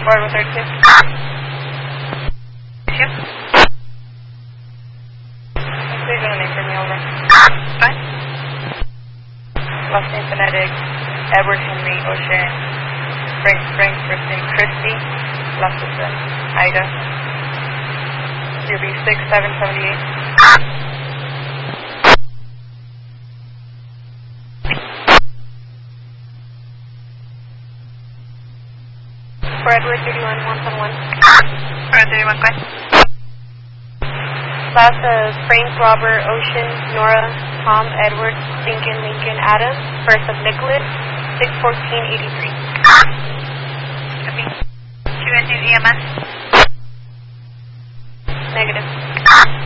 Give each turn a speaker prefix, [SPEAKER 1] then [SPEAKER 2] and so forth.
[SPEAKER 1] Forward with 32. 2. Please run a name for me, over.
[SPEAKER 2] Fine.
[SPEAKER 1] Last name phonetic, Edward Henry Ocean, Frank Kristen Christie, last is Ida. CRB 6778. For Edward 31, 171.
[SPEAKER 2] For 31, go ahead.
[SPEAKER 1] Last is Frank, Robert, Ocean, Nora, Tom, Edward, Lincoln, Adam. First of Nicholas, 61483.
[SPEAKER 2] Copy. QNC EMS.
[SPEAKER 1] Negative.